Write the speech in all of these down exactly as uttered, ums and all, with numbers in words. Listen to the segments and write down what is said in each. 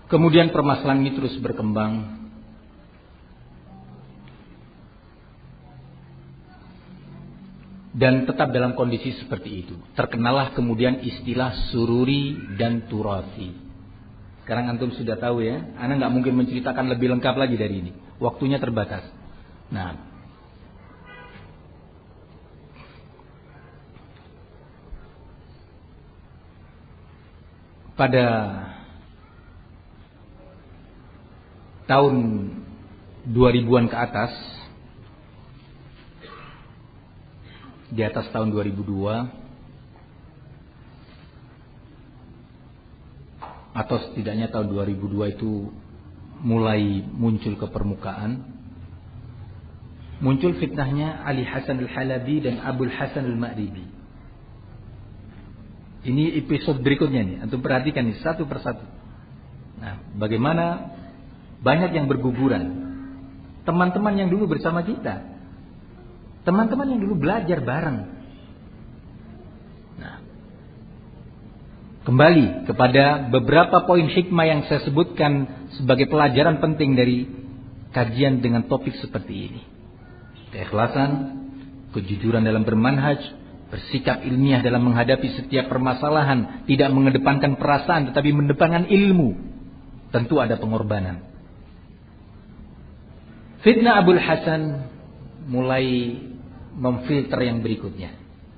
Kemudian permasalahan ini terus berkembang. Dan tetap dalam kondisi seperti itu. Terkenalah kemudian istilah sururi dan turafi. Sekarang antum sudah tahu ya. Ana nggak mungkin menceritakan lebih lengkap lagi dari ini. Waktunya terbatas. Nah, pada tahun dua ribuan ke atas, di atas tahun dua ribu dua, atau setidaknya tahun dua ribu dua itu mulai muncul ke permukaan, muncul fitnahnya Ali Hasan Al-Halabi dan Abul Hasan Al-Ma'ribi. Ini episode berikutnya nih, antum perhatikan nih satu persatu. Nah, bagaimana banyak yang berguguran. Teman-teman yang dulu bersama kita, teman-teman yang dulu belajar bareng. Nah, kembali kepada beberapa poin hikmah yang saya sebutkan sebagai pelajaran penting dari kajian dengan topik seperti ini. Keikhlasan, kejujuran dalam bermanhaj, bersikap ilmiah dalam menghadapi setiap permasalahan, tidak mengedepankan perasaan tetapi mengedepankan ilmu. Tentu ada pengorbanan. Fitnah Abul Hasan mulai memfilter yang berikutnya.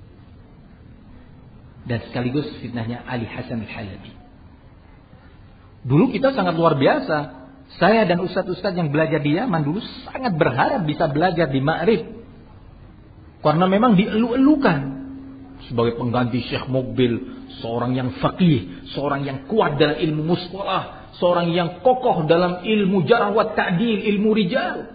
Dan sekaligus fitnahnya Ali Hasan Al-Halabi. Dulu kita sangat luar biasa. Saya dan ustadz-ustadz yang belajar di Yaman dulu sangat berharap bisa belajar di Ma'rif. Karena memang dielu-elukan sebagai pengganti Syekh Muqbil, seorang yang faqih, seorang yang kuat dalam ilmu mustalah, seorang yang kokoh dalam ilmu jarh wa ta'dil, ilmu rijal.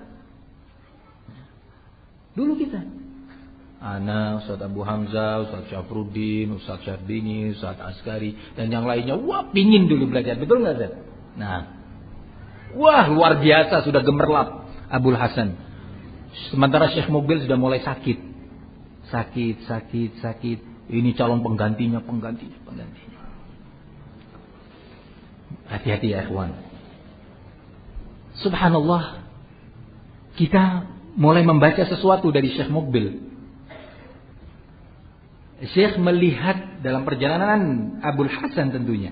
Dulu kita, ana, Ustaz Abu Hamzah, Ustaz Syafruddin, Ustaz Syarbini, Ustaz Askari, dan yang lainnya, wah pingin dulu belajar, betul nggak Ustaz? Nah, wah luar biasa, sudah gemerlap Abul Hasan. Sementara Syekh Muqbil sudah mulai sakit, sakit, sakit, sakit. Ini calon penggantinya, penggantinya, penggantinya. Hati-hati ya ikhwan. Subhanallah, kita mulai membaca sesuatu dari Syekh Muqbil. Syekh melihat dalam perjalanan Abul Hasan tentunya,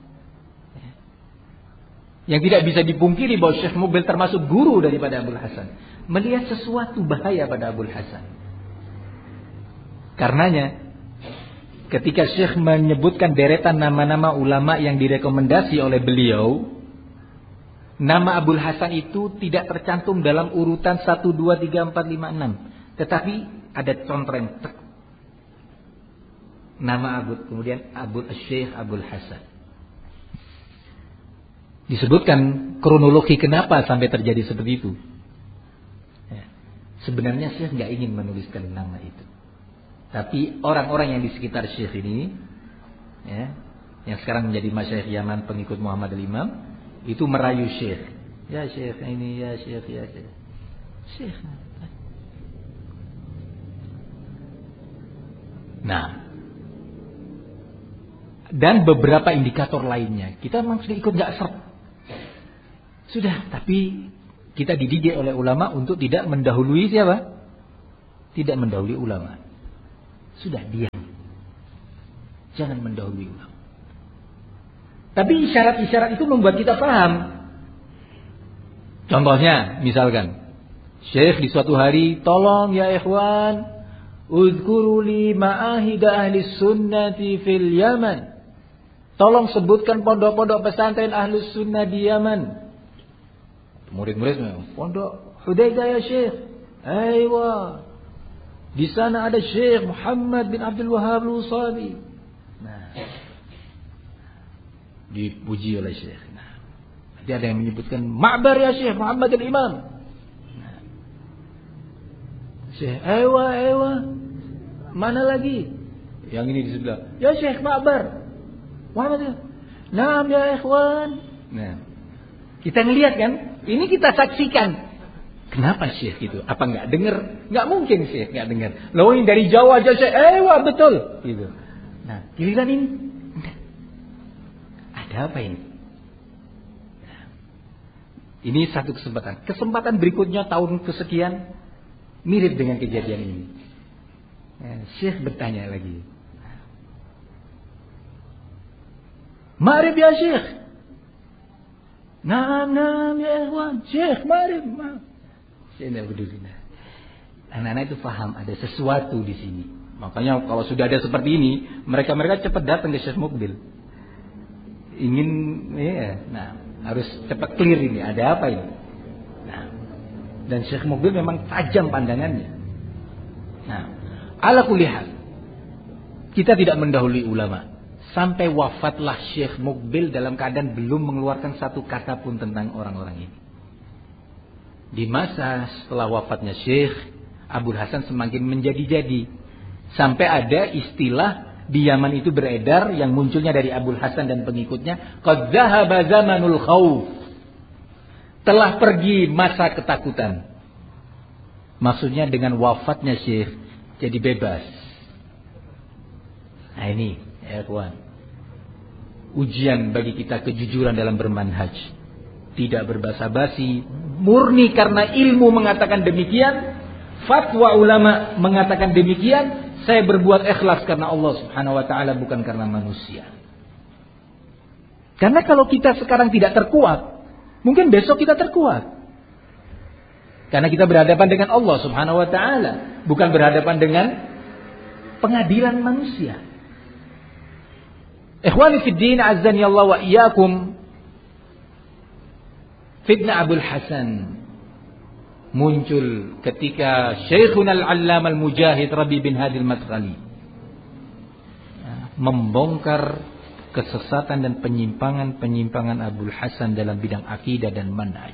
yang tidak bisa dipungkiri bahwa Syekh Muqbil termasuk guru daripada Abul Hasan, melihat sesuatu bahaya pada Abul Hasan. Karenanya ketika Syekh menyebutkan deretan nama-nama ulama yang direkomendasi oleh beliau, nama Abul Hasan itu tidak tercantum dalam urutan satu, dua, tiga, empat, lima, enam. Tetapi ada contreng. Nama Abul, kemudian Abul Syekh Abul Hasan. Disebutkan kronologi kenapa sampai terjadi seperti itu. Ya. Sebenarnya Syekh nggak ingin menuliskan nama itu. Tapi orang-orang yang di sekitar Syekh ini, ya, yang sekarang menjadi masyayikh Yaman pengikut Muhammad al-Imam, itu merayu Syekh. Ya Syekh ini, ya Syekh, ya Syekh. Syekh. Nah, dan beberapa indikator lainnya. Kita memang sudah ikut gak seret. Sudah, tapi kita dididik oleh ulama untuk tidak mendahului siapa? Tidak mendahului ulama. Sudah, diam. Jangan mendahului ulama. Tapi isyarat-isyarat itu membuat kita paham. Contohnya, misalkan Syekh di suatu hari, tolong ya ikhwan, uzkuru li ma'ahida ahli sunnati fil Yaman. Tolong sebutkan pondok-pondok pesantren ahlus sunnah di Yaman. Murid-murid, pondok Hudaidah ya Syekh. Aywa. Di sana ada Syekh Muhammad bin Abdul Wahhab Al-Usabi. Nah, dipuji oleh Syekh. Nah, nanti ada yang menyebutkan Ma'bar ya Syekh Muhammad al-Imam. Nah, Syekh, aywa, aywa. Mana lagi? Yang ini di sebelah. Ya Syekh Ma'bar. Muhammad. Naam ya ikhwan. Nah, kita ngelihat kan? Ini kita saksikan. Kenapa Syekh itu? Apa enggak dengar? Enggak mungkin Syekh enggak dengar. Loh ini dari Jawa aja Syekh. Eh wah betul. Gitu. Nah, giliran ini. Ada apa ini? Ini satu kesempatan. Kesempatan berikutnya tahun kesekian mirip dengan kejadian ini. Ya, Syekh bertanya lagi. Ma'rif ya Syekh. Naam, naam ya ikhwan. Syekh, ma'rif. Syekh tidak peduli. Anak-anak itu paham ada sesuatu di sini. Makanya kalau sudah ada seperti ini, mereka-mereka cepat datang ke Syekh Muqbil. Ingin, ya, nah, harus cepat clear ini. Ada apa ini? Nah, dan Syekh Muqbil memang tajam pandangannya. Nah, ala kulli hal, kita tidak mendahului ulama. Sampai wafatlah Syekh Muqbil dalam keadaan belum mengeluarkan satu kata pun tentang orang-orang ini. Di masa setelah wafatnya Syekh, Abul Hasan semakin menjadi-jadi. Sampai ada istilah di Yaman itu beredar yang munculnya dari Abul Hasan dan pengikutnya, qad dhahaba zamanul khauf. Telah pergi masa ketakutan. Maksudnya dengan wafatnya Syekh jadi bebas. Nah ini, ya kawan. Ujian bagi kita kejujuran dalam bermanhaj. Tidak berbasa-basi, murni karena ilmu mengatakan demikian, fatwa ulama mengatakan demikian. Saya berbuat ikhlas karena Allah Subhanahu wa taala, bukan karena manusia. Karena kalau kita sekarang tidak terkuat, mungkin besok kita terkuat. Karena kita berhadapan dengan Allah Subhanahu wa taala, bukan berhadapan dengan pengadilan manusia. Ikhwani fid din, azzani Allah wa iyyakum. Fitnah Abul Hasan muncul ketika Syekhuna al-Allam al-Mujahid Rabi bin Hadi al-Madkhali membongkar kesesatan dan penyimpangan-penyimpangan Abul Hasan dalam bidang akidah dan manhaj.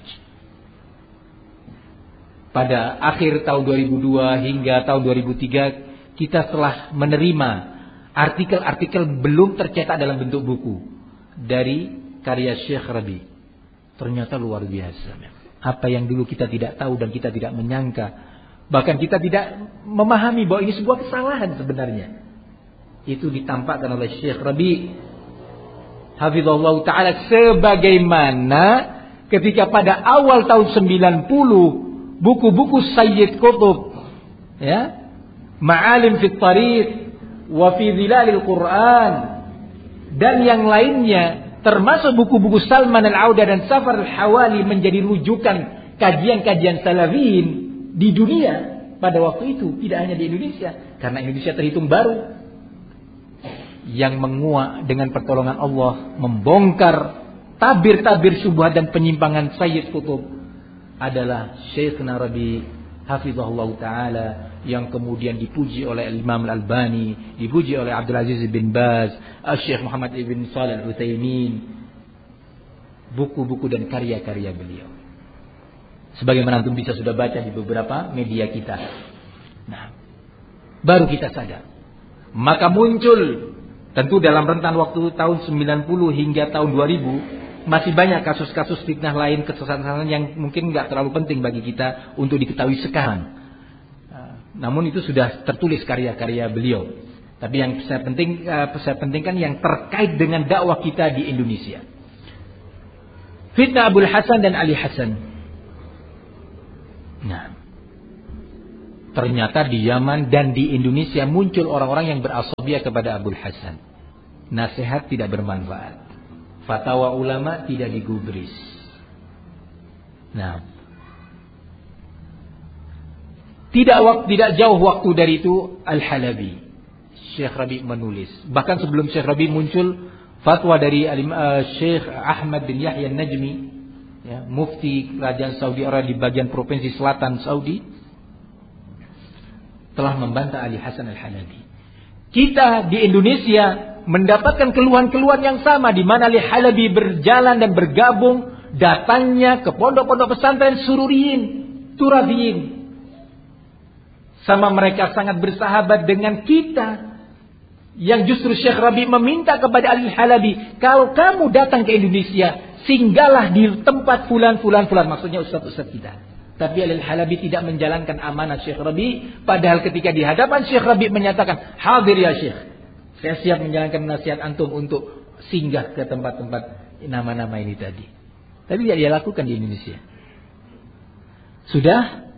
Pada akhir tahun dua ribu dua hingga tahun dua ribu tiga kita telah menerima artikel-artikel belum tercetak dalam bentuk buku dari karya Syekh Rabi. Ternyata luar biasa. Apa yang dulu kita tidak tahu dan kita tidak menyangka, bahkan kita tidak memahami bahwa ini sebuah kesalahan sebenarnya, itu ditampakkan oleh Syekh Rabi hafizahullah ta'ala, sebagaimana ketika pada awal tahun sembilan puluh buku-buku Sayyid Qutb, ya, Ma'alim fit Tariq wa fi Zilalil Quran dan yang lainnya, termasuk buku-buku Salman al-Auda dan Safar al-Hawali, menjadi rujukan kajian-kajian salafin di dunia pada waktu itu. Tidak hanya di Indonesia, karena Indonesia terhitung baru. Yang menguak dengan pertolongan Allah, membongkar tabir-tabir syubhat dan penyimpangan Sayyid Qutb adalah Syekhna Rabi hafizahullah ta'ala, yang kemudian dipuji oleh Imam Al-Albani, dipuji oleh Abdul Aziz bin Baz, Syekh Muhammad ibn Shalih Al-Utsaimin, buku-buku dan karya-karya beliau. Sebagaimana antum bisa sudah baca di beberapa media kita. Nah, baru kita sadar. Maka muncul, tentu dalam rentan waktu tahun sembilan puluh hingga tahun dua ribu, masih banyak kasus-kasus fitnah lain, kesesatan yang mungkin nggak terlalu penting bagi kita untuk diketahui sekarang. Namun itu sudah tertulis karya-karya beliau. Tapi yang saya penting, saya pentingkan yang terkait dengan dakwah kita di Indonesia. Fitnah Abul Hasan dan Ali Hasan. Nah, ternyata di Yaman dan di Indonesia muncul orang-orang yang berasabiyah kepada Abul Hasan. Nasihat tidak bermanfaat, fatwa ulama tidak digubris. Nah, Tidak waktu, tidak jauh waktu dari itu Al-Halabi, Syekh Rabi menulis. Bahkan sebelum Syekh Rabi muncul fatwa dari uh, Syekh Ahmad bin Yahya An-Najmi, ya, mufti kerajaan Saudi Arabia di bagian provinsi selatan Saudi, telah membantah Ali Hasan Al-Halabi. Kita di Indonesia mendapatkan keluhan-keluhan yang sama, di mana Ali Halabi berjalan dan bergabung datangnya ke pondok-pondok pesantren Sururiyin, Turabiyin. Sama mereka sangat bersahabat dengan kita. Yang justru Syekh Rabi meminta kepada Ali Halabi, kalau kamu datang ke Indonesia, singgahlah di tempat fulan-fulan-fulan. Maksudnya ustaz-ustaz kita. Tapi Ali Halabi tidak menjalankan amanah Syekh Rabi. Padahal ketika di hadapan Syekh Rabi menyatakan, hadir ya Syekh, saya siap menjalankan nasihat antum untuk singgah ke tempat-tempat nama-nama ini tadi. Tapi tidak dia lakukan di Indonesia. Sudah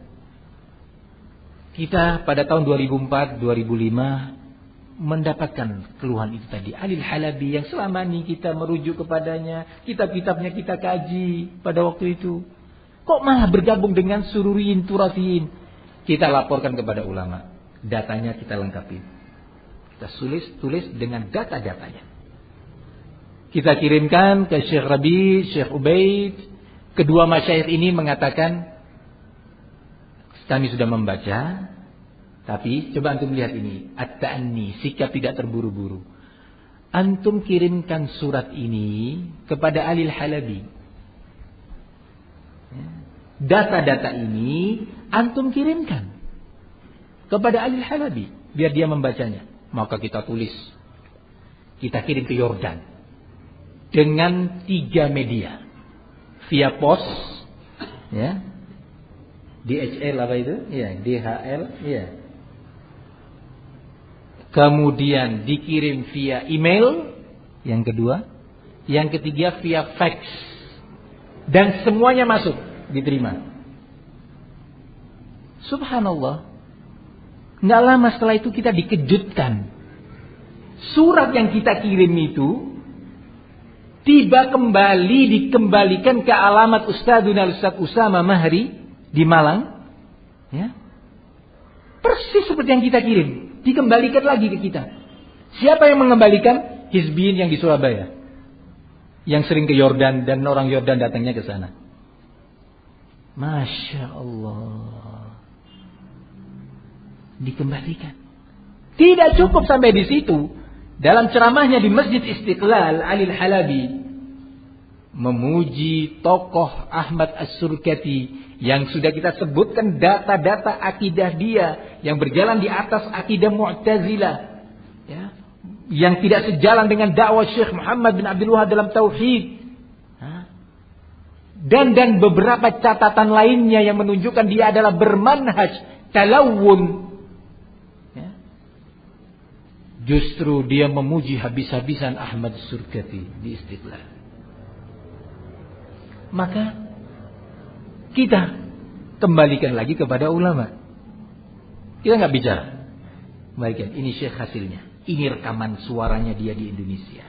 kita pada tahun dua ribu empat dua ribu lima mendapatkan keluhan itu tadi. Alil Halabi yang selama ini kita merujuk kepadanya, kitab-kitabnya kita kaji pada waktu itu. Kok malah bergabung dengan sururiyin turasiyin? Kita laporkan kepada ulama. Datanya kita lengkapi. Kita tulis tulis dengan data-datanya. Kita kirimkan ke Syekh Rabi, Syekh Ubaid. Kedua masyayikh ini mengatakan, kami sudah membaca, tapi coba antum lihat ini, at-ta'anni, sikap tidak terburu-buru. Antum kirimkan surat ini kepada Alil Halabi. Data-data ini antum kirimkan kepada Alil Halabi biar dia membacanya. Maka kita tulis, kita kirim ke Yordan dengan tiga media, via pos, ya, D H L apa itu? Ya, D H L, ya. Kemudian dikirim via email, yang kedua, yang ketiga via fax, dan semuanya masuk, diterima. Subhanallah. Nggak lama setelah itu kita dikejutkan. Surat yang kita kirim itu tiba kembali dikembalikan ke alamat Ustadzuna Ustadz Usama Mahri di Malang, ya, persis seperti yang kita kirim, dikembalikan lagi ke kita. Siapa yang mengembalikan? Hizbiyin yang di Surabaya, yang sering ke Yordan dan orang Yordan datangnya ke sana. Masya Allah, dikembalikan. Tidak cukup sampai di situ. Dalam ceramahnya di Masjid Istiqlal, Alil Halabi memuji tokoh Ahmad As-Surkati yang sudah kita sebutkan data-data akidah dia yang berjalan di atas akidah Mu'tazilah, ya, yang tidak sejalan dengan dakwah Syekh Muhammad bin Abdul Wahab dalam tauhid, dan dan beberapa catatan lainnya yang menunjukkan dia adalah bermanhaj talawun. Ya. Justru dia memuji habis-habisan Ahmad As-Surkati di Istiqlal. Maka kita kembalikan lagi kepada ulama. Kita nggak bicara. Kembalikan, ini syekh hasilnya. Ini rekaman suaranya dia di Indonesia.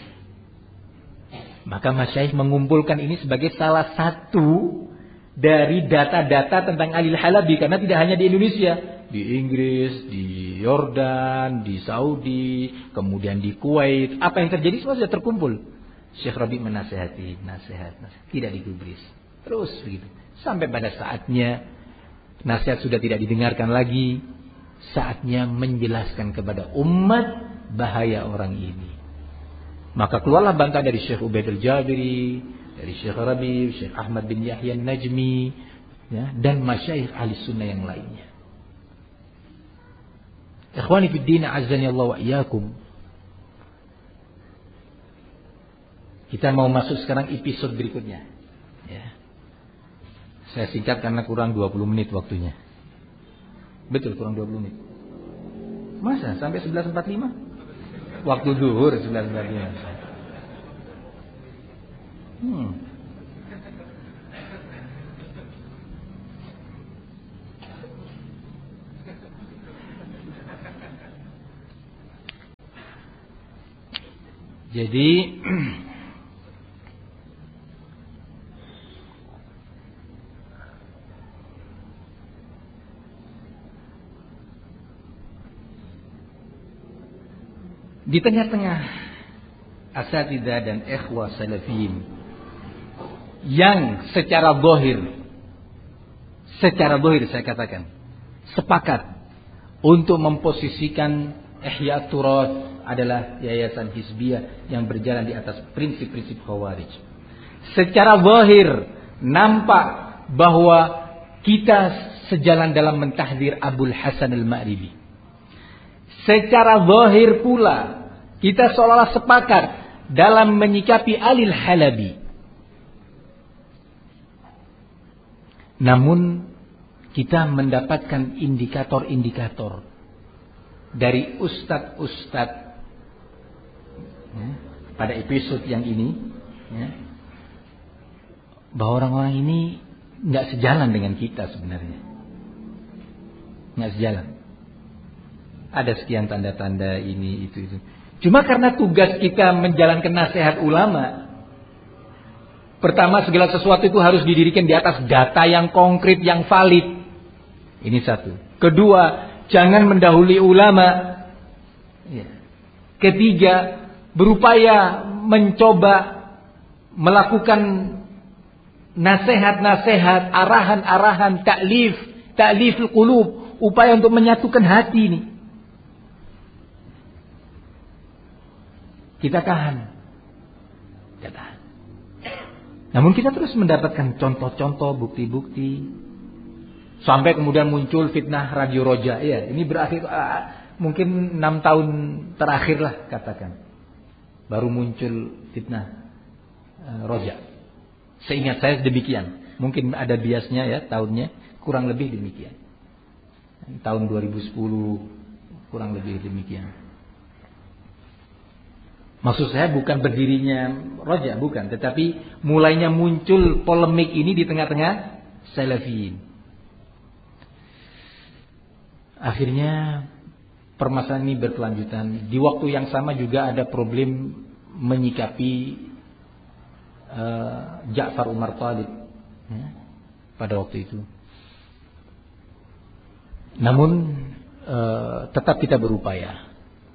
Maka masyayikh mengumpulkan ini sebagai salah satu dari data-data tentang Alil Halabi. Karena tidak hanya di Indonesia. Di Inggris, di Yordan, di Saudi, kemudian di Kuwait. Apa yang terjadi semua sudah terkumpul. Syekh Rabi menasehati, nasihat, nasihat. Tidak digubris. Terus begitu. Sampai pada saatnya nasihat sudah tidak didengarkan lagi. Saatnya menjelaskan kepada umat bahaya orang ini. Maka keluarlah bantahan dari Syekh Ubaid al-Jabiri, dari Syekh Rabi, Syekh Ahmad bin Yahya Najmi, ya, dan masyayikh ahli sunnah yang lainnya. Ikhwani fid din, azzani Allah wa iyyakum. Kita mau masuk sekarang episode berikutnya. Ya. Saya singkat karena kurang dua puluh menit waktunya. Betul, kurang dua puluh menit. Masa? Sampai sebelas empat puluh lima? Waktu zuhur sebelas empat puluh lima. Hmm. Jadi di tengah-tengah asatidzah dan ikhwah salafiyin yang secara zahir, secara zahir saya katakan, sepakat untuk memposisikan Ihya Turath adalah yayasan hizbiyah yang berjalan di atas prinsip-prinsip Khawarij. Secara zahir nampak bahwa kita sejalan dalam mentahdzir Abul Hasan al-Ma'ribi. Secara zahir pula kita seolah-olah sepakat dalam menyikapi Alil Halabi. Namun kita mendapatkan indikator-indikator dari ustadz-ustadz, ya, pada episode yang ini, ya, bahwa orang-orang ini nggak sejalan dengan kita sebenarnya, nggak sejalan. Ada sekian tanda-tanda ini itu itu. Cuma karena tugas kita menjalankan nasihat ulama, pertama segala sesuatu itu harus didirikan di atas data yang konkret, yang valid. Ini satu. Kedua, jangan mendahului ulama. Ketiga, berupaya mencoba melakukan nasihat-nasihat, arahan-arahan, taklif, takliful qulub, upaya untuk menyatukan hati ini. Kita tahan. Kita tahan. Namun kita terus mendapatkan contoh-contoh, bukti-bukti, sampai kemudian muncul fitnah Radio Roja. Ya, ini berakhir uh, mungkin enam tahun terakhir lah katakan, baru muncul fitnah uh, Roja. Seingat saya demikian. Mungkin ada biasnya ya tahunnya, kurang lebih demikian. Tahun dua ribu sepuluh kurang lebih demikian. Maksud saya bukan berdirinya Roja, bukan, tetapi mulainya muncul polemik ini di tengah-tengah Salafiyin. Akhirnya permasalahan ini berkelanjutan. Di waktu yang sama juga ada problem menyikapi uh, Ja'far Umar Thalib ya, pada waktu itu. Namun uh, tetap kita berupaya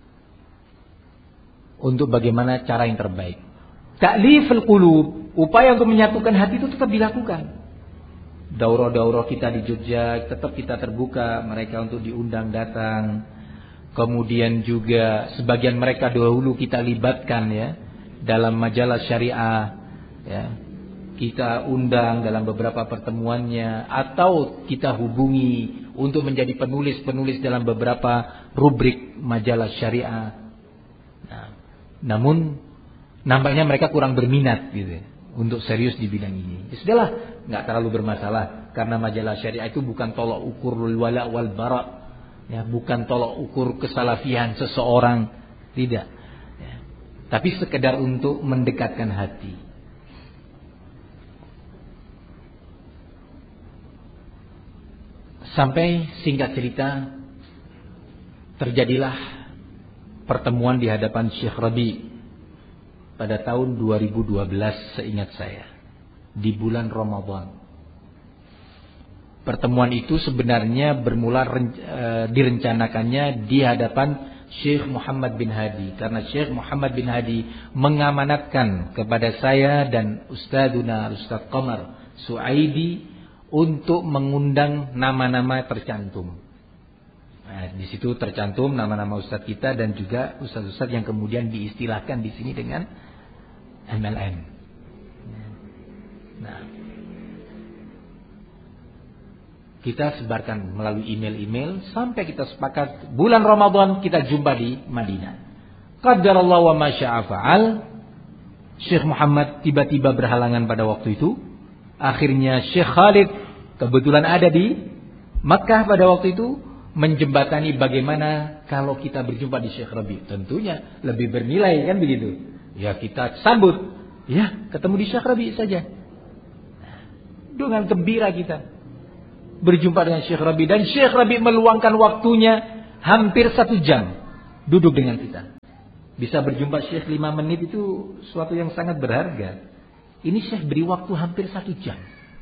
untuk bagaimana cara yang terbaik. Ta'liful qulub, upaya untuk menyatukan hati itu tetap dilakukan. Daurah-daurah kita di Jogja tetap kita terbuka, mereka untuk diundang datang. Kemudian juga sebagian mereka dahulu kita libatkan ya dalam majalah syariah ya. Kita undang dalam beberapa pertemuannya, atau kita hubungi untuk menjadi penulis-penulis dalam beberapa rubrik majalah syariah. Nah, namun nampaknya mereka kurang berminat gitu untuk serius di bidang ini. Ya sudahlah, nggak terlalu bermasalah karena majalah syariah itu bukan tolok ukur wala wal bara, ya, bukan tolok ukur kesalafian seseorang, tidak. Ya. Tapi sekedar untuk mendekatkan hati. Sampai singkat cerita terjadilah pertemuan di hadapan Syekh Rabi pada tahun dua ribu dua belas seingat saya, di bulan Ramadan. Pertemuan itu sebenarnya bermula e, direncanakannya di hadapan Syekh Muhammad bin Hadi, karena Syekh Muhammad bin Hadi mengamanatkan kepada saya dan Ustadzuna Ustadz Qamar Suaidi untuk mengundang nama-nama tercantum. Nah, di situ tercantum nama-nama ustadz kita dan juga ustadz-ustadz yang kemudian diistilahkan di sini dengan M L M. Nah, kita sebarkan melalui email-email sampai kita sepakat bulan Ramadan kita jumpa di Madinah. Qadarallahu wa ma syaa fa'al. Syekh Muhammad tiba-tiba berhalangan pada waktu itu. Akhirnya Syekh Khalid kebetulan ada di Makkah pada waktu itu, menjembatani bagaimana kalau kita berjumpa di Syekh Rabi. Tentunya lebih bernilai kan begitu. Ya kita sambut. Ya ketemu di Syekh Rabi saja. Dengan gembira kita berjumpa dengan Syekh Rabi. Dan Syekh Rabi meluangkan waktunya hampir satu jam duduk dengan kita. Bisa berjumpa Syekh lima menit itu suatu yang sangat berharga. Ini Syekh beri waktu hampir satu jam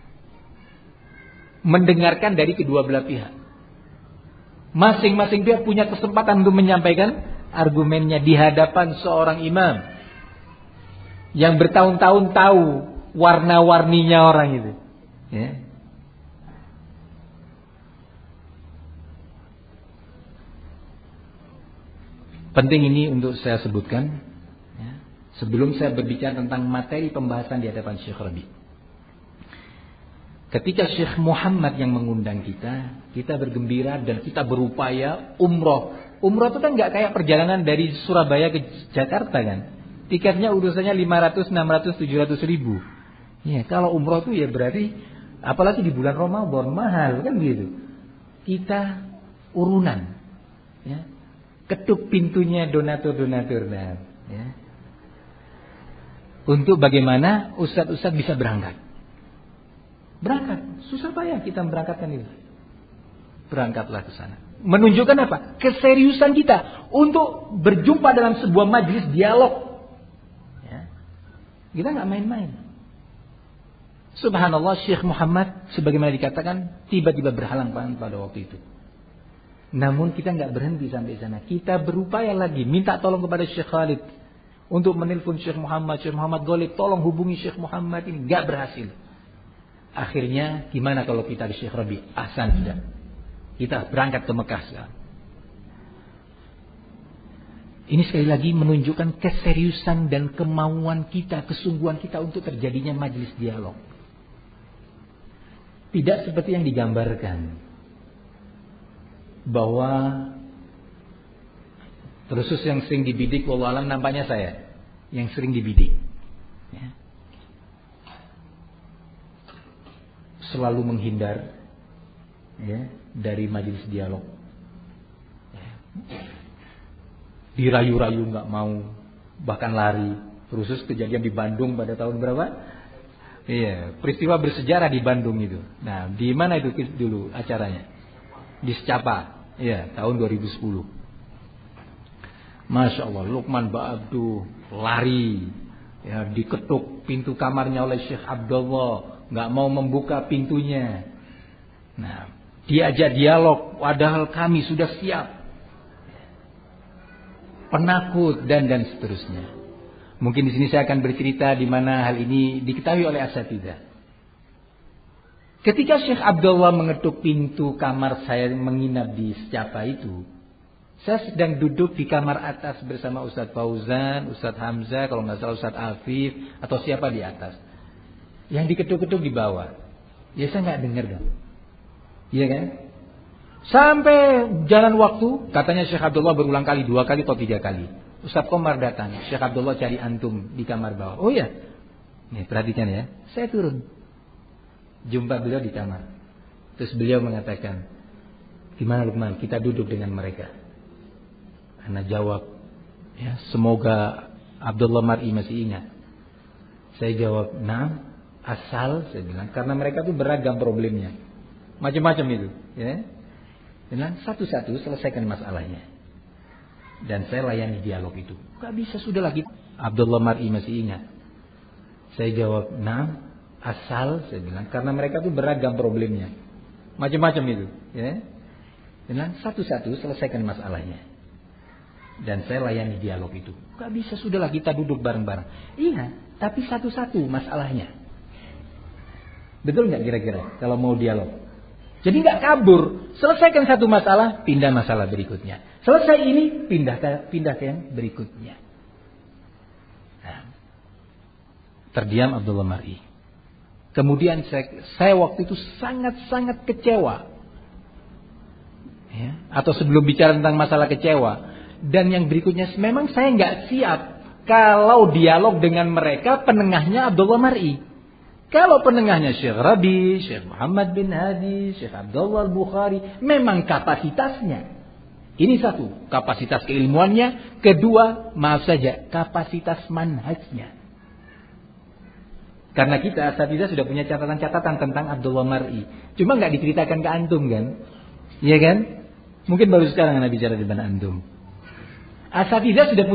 mendengarkan dari kedua belah pihak. Masing-masing pihak punya kesempatan untuk menyampaikan argumennya di hadapan seorang imam yang bertahun-tahun tahu warna-warninya orang itu. Ya. Penting ini untuk saya sebutkan ya, sebelum saya berbicara tentang materi pembahasan di hadapan Syekh Rabi. Ketika Syekh Muhammad yang mengundang kita, kita bergembira dan kita berupaya umroh. Umroh itu kan nggak kayak perjalanan dari Surabaya ke Jakarta kan. Tiketnya urusannya lima ratus, enam ratus, tujuh ratus ribu. Ya, kalau umroh itu ya berarti, apalagi di bulan Ramadan, mahal kan gitu. Kita urunan. Ya. Ketuk pintunya donatur-donatur. Nah, ya. Untuk bagaimana ustadz-ustadz bisa berangkat. Berangkat. Susah payah kita berangkatkan itu. Berangkatlah ke sana. Menunjukkan apa? Keseriusan kita untuk berjumpa dalam sebuah majelis dialog. Ya. Kita nggak main-main. Subhanallah, Syekh Muhammad sebagaimana dikatakan tiba-tiba berhalang pada waktu itu. Namun kita nggak berhenti sampai sana. Kita berupaya lagi minta tolong kepada Syekh Khalid untuk menelpon Syekh Muhammad. Syekh Muhammad Ghalib, tolong hubungi Syekh Muhammad ini. Nggak berhasil. Akhirnya gimana kalau kita di Syekh Rabi? Ahsan sudah. Kita berangkat ke Mekah sekarang. Ini sekali lagi menunjukkan keseriusan dan kemauan kita, kesungguhan kita untuk terjadinya majelis dialog. Tidak seperti yang digambarkan. Bahwa terus yang sering dibidik, wallahu alam nampaknya saya yang sering dibidik. Ya. Selalu menghindar ya, dari majelis dialog. Ya. Dirayu-rayu nggak mau, bahkan lari. Terus kejadian di Bandung pada tahun berapa? Iya, peristiwa bersejarah di Bandung itu. Nah, di mana itu dulu acaranya? Di Secapa. Iya, tahun dua ribu sepuluh. Masya Allah, Lukman Ba'abdu lari, ya, diketuk pintu kamarnya oleh Syekh Abdullah, nggak mau membuka pintunya. Nah, diajak dialog, padahal kami sudah siap. Penakut dan dan seterusnya. Mungkin di sini saya akan bercerita di mana hal ini diketahui oleh asatidzah. Ketika Syekh Abdullah mengetuk pintu kamar saya menginap di Secapa itu, saya sedang duduk di kamar atas bersama Ustadz Fauzan, Ustadz Hamzah, kalau nggak salah Ustadz Afif, atau siapa di atas. Yang diketuk-ketuk di bawah. Ya saya nggak dengar dong. Iya kan? Sampai jalan waktu, katanya Syekh Abdullah berulang kali, dua kali atau tiga kali. Ustadz Komar datang, Syekh Abdullah cari antum di kamar bawah. Oh iya, nih perhatikan ya, saya turun. Jumpa beliau di kamar. Terus beliau mengatakan, gimana Lukman, kita duduk dengan mereka. Karena jawab, ya semoga Abdullah Mar'i masih ingat. Saya jawab, nah, asal saya bilang, karena mereka tuh beragam problemnya, macam-macam itu. Ya, bilang satu-satu selesaikan masalahnya. Dan saya layani dialog itu. Gak bisa sudah lagi. Abdullah Mar'i masih ingat. Saya jawab, nah. Asal saya bilang, karena mereka tuh beragam problemnya, macam-macam itu. Ya, bilang satu-satu selesaikan masalahnya. Dan saya layani dialog itu. Gak bisa sudahlah kita duduk bareng-bareng. Iya, tapi satu-satu masalahnya. Betul nggak kira-kira kalau mau dialog? Jadi nggak kabur. Selesaikan satu masalah, pindah masalah berikutnya. Selesai ini, pindah ke pindah ke yang berikutnya. Nah, terdiam Abdullah Mar'i. Kemudian saya, saya waktu itu sangat-sangat kecewa. Ya, atau sebelum bicara tentang masalah kecewa. Dan yang berikutnya, memang saya nggak siap kalau dialog dengan mereka penengahnya Abdullah Mar'i. Kalau penengahnya Syekh Rabi, Syekh Muhammad bin Hadi, Syekh Abdullah Bukhari, memang kapasitasnya. Ini satu, kapasitas keilmuannya. Kedua, maaf saja, kapasitas manhajnya. Karena kita asatidzah sudah punya catatan-catatan tentang Abdullah Mar'i. Cuma nggak diceritakan ke antum kan? Iya kan? Mungkin baru sekarang Anda bicara di depan antum. Asatidzah sudah punya